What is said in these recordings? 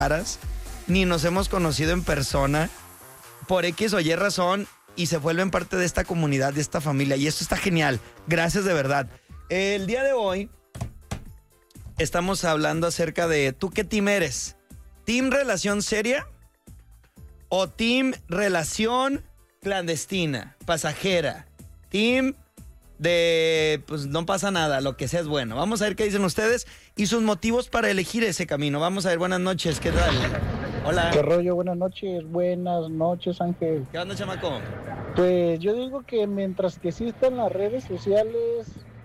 caras, ni nos hemos conocido en persona, por X o Y razón, y se vuelven parte de esta comunidad, de esta familia, y esto está genial. Gracias de verdad. El día de hoy estamos hablando acerca de ¿tú qué team eres? ¿Team relación seria o team relación clandestina, pasajera? Team de, pues no pasa nada, lo que sea es bueno. Vamos a ver qué dicen ustedes y sus motivos para elegir ese camino. Vamos a ver, buenas noches, ¿qué tal? Hola. ¿Qué rollo? Buenas noches, Ángel. ¿Qué onda, chamaco? Pues yo digo que mientras que existan las redes sociales,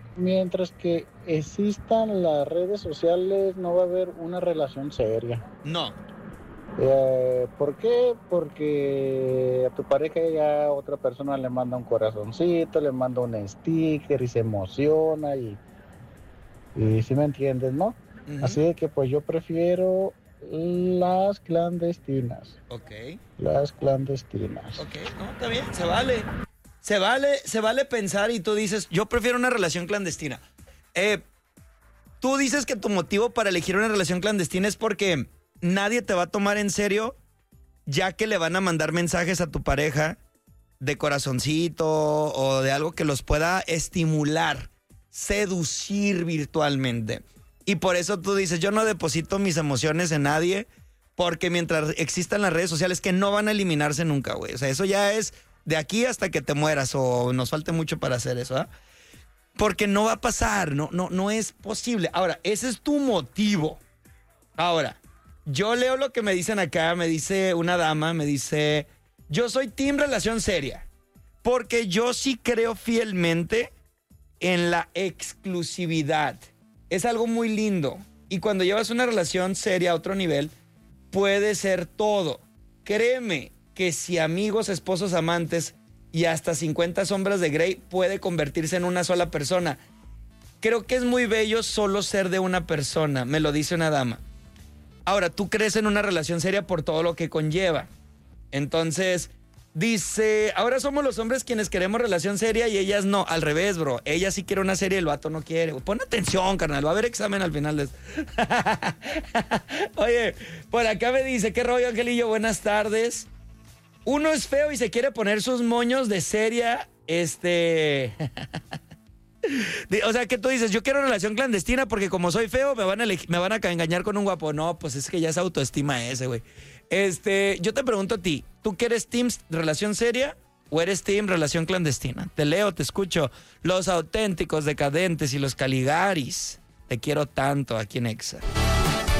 no va a haber una relación seria. No. ¿Por qué? Porque a tu pareja ya otra persona le manda un corazoncito, le manda un sticker y se emociona y si me entiendes, ¿no? Uh-huh. Así de que pues yo prefiero las clandestinas. Ok. Las clandestinas. Ok, no, está bien, se vale. Se vale pensar y tú dices, yo prefiero una relación clandestina. Tú dices que tu motivo para elegir una relación clandestina es porque nadie te va a tomar en serio, ya que le van a mandar mensajes a tu pareja de corazoncito o de algo que los pueda estimular, seducir virtualmente. Y por eso tú dices, yo no deposito mis emociones en nadie, porque mientras existan las redes sociales, que no van a eliminarse nunca, güey. O sea, eso ya es de aquí hasta que te mueras o nos falte mucho para hacer eso, ¿eh? Porque no va a pasar, no es posible. Ahora, ese es tu motivo. Ahora, yo leo lo que me dicen acá, me dice una dama, me dice, yo soy team relación seria, porque yo sí creo fielmente en la exclusividad. Es algo muy lindo. Y cuando llevas una relación seria a otro nivel, puede ser todo. Créeme que si amigos, esposos, amantes y hasta 50 sombras de Grey puede convertirse en una sola persona. Creo que es muy bello solo ser de una persona, me lo dice una dama. Ahora, tú crees en una relación seria por todo lo que conlleva. Entonces, dice, ahora somos los hombres quienes queremos relación seria y ellas no. Al revés, bro. Ella sí quiere una serie y el vato no quiere. Pon atención, carnal. Va a haber examen al final de esto. Oye, por acá me dice, ¿qué rollo, Angelillo? Buenas tardes. Uno es feo y se quiere poner sus moños de seria, O sea, que tú dices, yo quiero relación clandestina porque como soy feo me van a engañar con un guapo. No, pues es que ya es autoestima ese, güey. Yo te pregunto a ti, ¿tú que eres team relación seria o eres team relación clandestina? Te leo, te escucho. Los auténticos decadentes y los Caligaris. Te quiero tanto aquí en Exa.